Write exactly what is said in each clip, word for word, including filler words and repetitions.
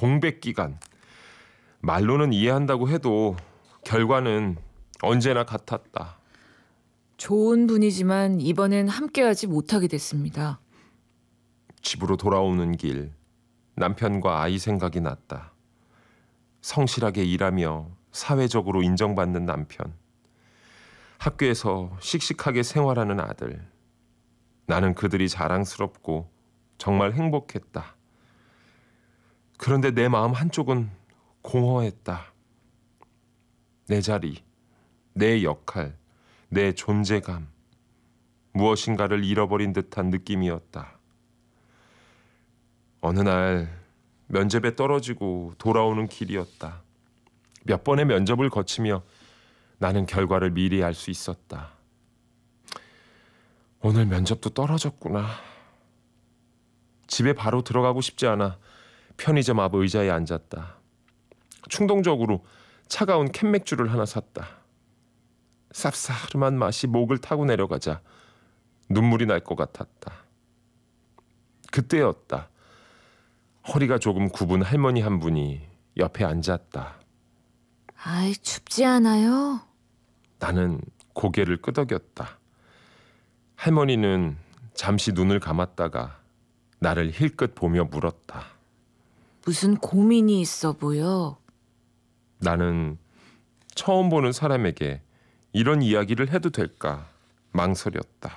공백 기간. 말로는 이해한다고 해도 결과는 언제나 같았다. 좋은 분이지만 이번엔 함께하지 못하게 됐습니다. 집으로 돌아오는 길 남편과 아이 생각이 났다. 성실하게 일하며 사회적으로 인정받는 남편. 학교에서 씩씩하게 생활하는 아들. 나는 그들이 자랑스럽고 정말 행복했다. 그런데 내 마음 한쪽은 공허했다. 내 자리, 내 역할, 내 존재감. 무엇인가를 잃어버린 듯한 느낌이었다. 어느 날 면접에 떨어지고 돌아오는 길이었다. 몇 번의 면접을 거치며 나는 결과를 미리 알 수 있었다. 오늘 면접도 떨어졌구나. 집에 바로 들어가고 싶지 않아 편의점 앞 의자에 앉았다. 충동적으로 차가운 캔맥주를 하나 샀다. 쌉싸름한 맛이 목을 타고 내려가자 눈물이 날 것 같았다. 그때였다. 허리가 조금 굽은 할머니 한 분이 옆에 앉았다. 아이, 춥지 않아요? 나는 고개를 끄덕였다. 할머니는 잠시 눈을 감았다가 나를 힐끗 보며 물었다. 무슨 고민이 있어 보여? 나는 처음 보는 사람에게 이런 이야기를 해도 될까 망설였다.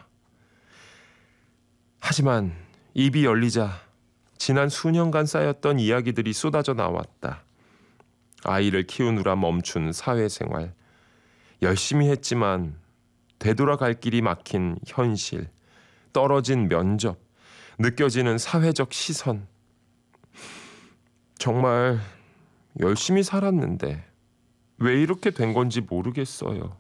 하지만 입이 열리자 지난 수년간 쌓였던 이야기들이 쏟아져 나왔다. 아이를 키우느라 멈춘 사회생활, 열심히 했지만 되돌아갈 길이 막힌 현실, 떨어진 면접, 느껴지는 사회적 시선. 정말 열심히 살았는데 왜 이렇게 된 건지 모르겠어요.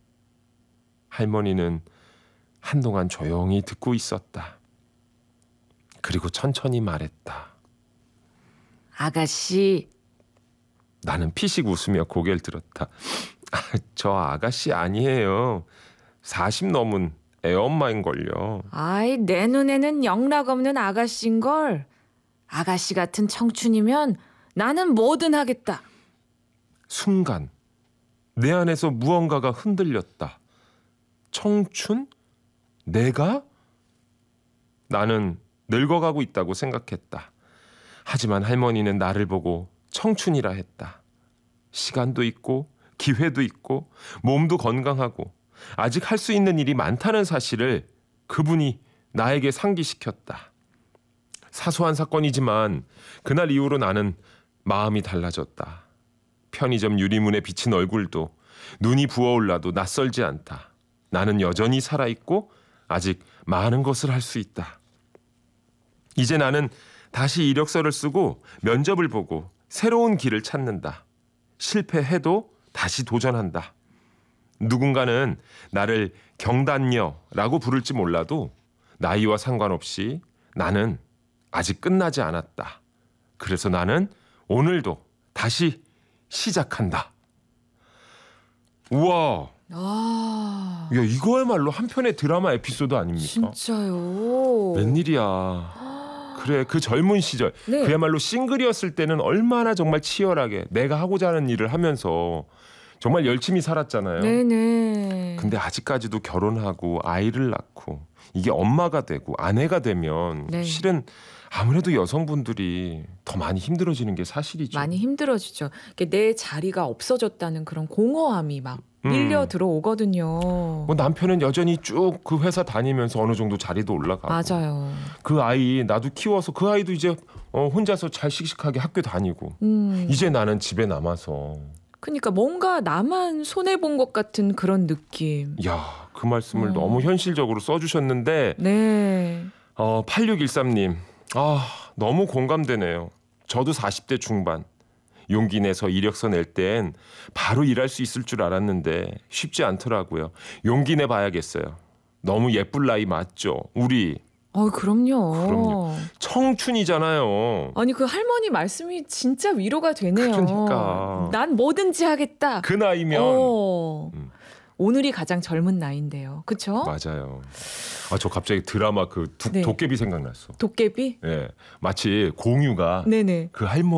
할머니는 한동안 조용히 듣고 있었다. 그리고 천천히 말했다. 아가씨. 나는 피식 웃으며 고개를 들었다. 저 아가씨 아니에요. 사십 넘은 애엄마인걸요. 아이, 내 눈에는 영락 없는 아가씨인걸. 아가씨 같은 청춘이면 나는 뭐든 하겠다. 순간 내 안에서 무언가가 흔들렸다. 청춘? 내가? 나는 늙어가고 있다고 생각했다. 하지만 할머니는 나를 보고 청춘이라 했다. 시간도 있고 기회도 있고 몸도 건강하고 아직 할 수 있는 일이 많다는 사실을 그분이 나에게 상기시켰다. 사소한 사건이지만 그날 이후로 나는 마음이 달라졌다. 편의점 유리문에 비친 얼굴도 눈이 부어올라도 낯설지 않다. 나는 여전히 살아있고 아직 많은 것을 할 수 있다. 이제 나는 다시 이력서를 쓰고 면접을 보고 새로운 길을 찾는다. 실패해도 다시 도전한다. 누군가는 나를 경단녀라고 부를지 몰라도 나이와 상관없이 나는 아직 끝나지 않았다. 그래서 나는 오늘도 다시 시작한다. 우와. 아, 야, 이거야말로 한 편의 드라마 에피소드 아닙니까? 진짜요? 웬일이야. 그래, 그 젊은 시절 네. 그야말로 싱글이었을 때는 얼마나 정말 치열하게 내가 하고자 하는 일을 하면서 정말 열심히 살았잖아요. 네네. 근데 아직까지도 결혼하고 아이를 낳고 이게 엄마가 되고 아내가 되면 네. 실은 아무래도 여성분들이 더 많이 힘들어지는 게 사실이죠. 많이 힘들어지죠. 이게 내 자리가 없어졌다는 그런 공허함이 막 밀려 음. 들어오거든요. 뭐 남편은 여전히 쭉 그 회사 다니면서 어느 정도 자리도 올라가고 맞아요. 그 아이 나도 키워서 그 아이도 이제 어, 혼자서 잘 씩씩하게 학교 다니고 음. 이제 나는 집에 남아서 그러니까 뭔가 나만 손해본 것 같은 그런 느낌. 야, 그 말씀을 어. 너무 현실적으로 써주셨는데 네. 어, 팔육일삼 님 아, 너무 공감되네요. 저도 사십 대 중반 용기 내서 이력서 낼 땐 바로 일할 수 있을 줄 알았는데 쉽지 않더라고요. 용기 내봐야겠어요. 너무 예쁠 나이 맞죠? 우리 어, 그럼요. 그럼요. 청춘이잖아요. 아니, 그 할머니 말씀이 진짜 위로가 되네요. 그러니까. 난 뭐든지 하겠다. 그 나이면 어. 음. 오늘이 가장 젊은 나이인데요. 그렇죠? 맞아요. 아, 저 갑자기 드라마 그 두, 네. 도깨비 생각났어. 도깨비? 예, 마치 공유가 네네. 그 할머니